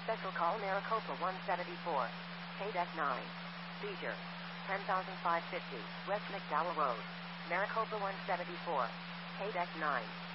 Special call Maricopa 174. K-Deck 9. Seizure. 10,550 West McDowell Road. Maricopa 174. K-Deck 9.